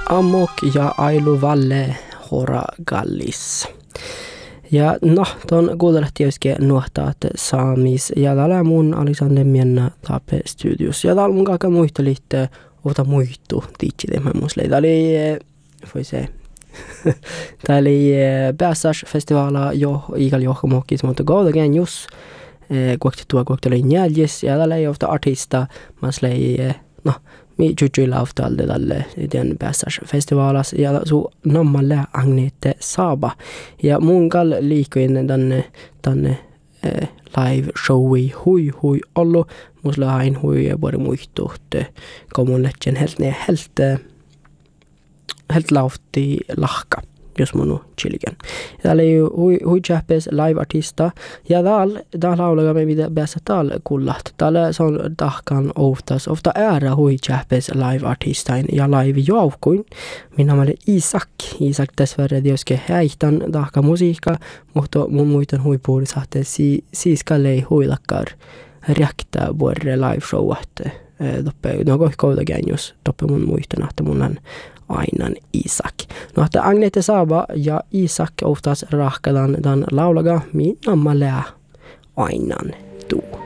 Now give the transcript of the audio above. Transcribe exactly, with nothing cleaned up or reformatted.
Amok ja Ailu Valle Hora Gallis. Ja no, ton kuuntelehti olisikin nuohtaat saamis. Ja täällä mun Alexander Mienna Tape Studios. Ja täällä mun kaiken muista liittyen ota muistu tiitsitemään mun slei. Tää oli, voi se, tää oli Pääsars-festivaala jo igal johkamokki, mutta gauda genjus. Kuokti tuo kuokti oli njäljes. Ja täällä ei ofta artista, man slei, no, mi tjutjuilla ofta alde tälle den Pääsars-festivaalas. Ja su nammalle Agnete Saba. Ja mun kall liikoin tänne, tänne eh, live showi hui hui ollu. Musla hain hui både muistuht. Komun letjen helt ne helt helt lautti lahka. Jos mun on chiligen. Täällä oli hui, hui tjäppes live-artista. Ja täällä, täällä laulaga me mitä päässä täällä kullat. Täällä se on tahkan oftas. Ofta ära hui tjäppes live-artistain ja live-joukuin. Minä olen Isak. Isak dessvärre tietysti häihtän tahka musiikka. Mutta mun muuten hui puoli saatte si, siiskalle huilakkar reaktaa vuorre live-showat. Toppe, no kohkouta gänjus. Toppe mun muistan, että mun on ainan Isak. No, että Agnete Saba ja Isak oftas rahkadan dan laulaga min namma lää ainan tuu.